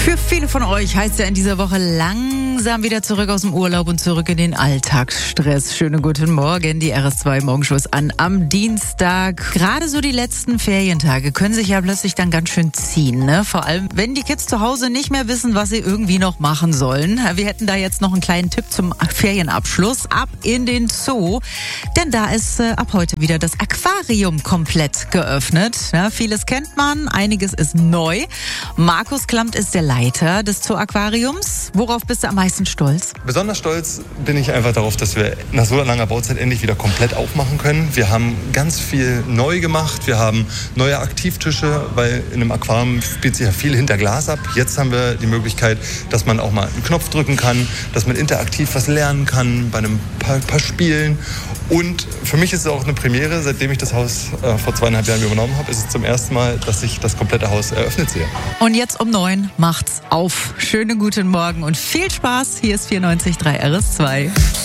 Für viele von euch heißt ja in dieser Woche langsam wieder zurück aus dem Urlaub und zurück in den Alltagsstress. Schönen guten Morgen, die RS2 Morgenshow ist an am Dienstag. Gerade so die letzten Ferientage können sich ja plötzlich dann ganz schön ziehen, ne? Vor allem, wenn die Kids zu Hause nicht mehr wissen, was sie irgendwie noch machen sollen. Wir hätten da jetzt noch einen kleinen Tipp zum Ferienabschluss. Ab in den Zoo, denn da ist ab heute wieder das Aquarium komplett geöffnet. Ja, vieles kennt man, einiges ist neu. Markus Klamt ist der Leiter des Zoo-Aquariums. Worauf bist du am meisten stolz? Besonders stolz bin ich einfach darauf, dass wir nach so langer Bauzeit endlich wieder komplett aufmachen können. Wir haben ganz viel neu gemacht. Wir haben neue Aktivtische, weil in einem Aquarium spielt sich ja viel hinter Glas ab. Jetzt haben wir die Möglichkeit, dass man auch mal einen Knopf drücken kann, dass man interaktiv was lernen kann bei einem paar Spielen. Und für mich ist es auch eine Premiere, seitdem ich das Haus vor 2,5 Jahren übernommen habe, ist es zum ersten Mal, dass ich das komplette Haus eröffnet sehe. Und jetzt um 9 macht's auf. Schönen guten Morgen und viel Spaß. Hier ist 94.3 RS2.